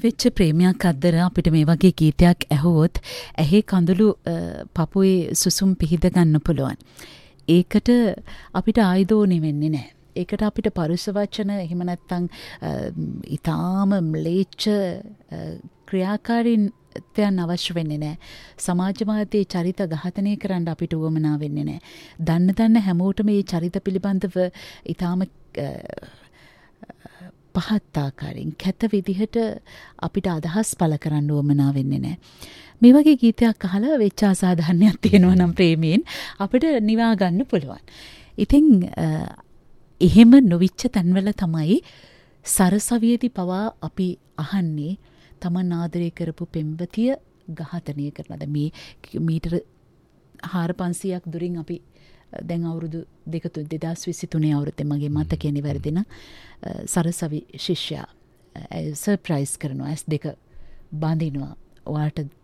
වෙච්ච ප්‍රේමයක් අද්දර අපිට මේ වගේ ගීතයක් ඇහුවොත් ඇහි කඳුළු පපුවේ සුසුම් පිහිද ගන්න පුළුවන්. ඒකට අපිට ආයුධෝනේ වෙන්නේ නැහැ. ඒකට අපිට පරුෂ වචන එහෙම නැත්නම් ඊටාම ම්ලේච්ඡ ක්‍රියාකාරීත්වයන් අවශ්‍ය වෙන්නේ නැහැ. සමාජවාදී චරිත ඝාතනය කරන්න අපිට උවමනා වෙන්නේ නැහැ. දන්න හැමෝටම මේ චරිත පිළිබඳව ඊටාම පහත් ආකාරයෙන් කැත විදිහට අපිට අදහස් පළ කරන්න උවමනා වෙන්නේ නැහැ. මේ වගේ ගීතයක් අහලා වෙච්ච අසාධාරණයක් තියෙනවා නම් ප්‍රේමයෙන් අපිට නිවා ගන්න පුළුවන්. ඉතින් එහෙම නොවිච්ච තැන්වල තමයි සරසවියේදී පවා අපි අහන්නේ තමන් ආදරය කරපු පෙම්වතිය ඝාතනය කරනවාද. මේ මීටර 400ක් දුරින් අපි දැන් අවුරුදු 2023 අවුරුද්දේ මගේ මතකය නිවැරදි නම් සරසවි ශිෂ්‍යයා සර්ප්‍රයිස් කරනවා, S2 බඳිනවා. ඔයාට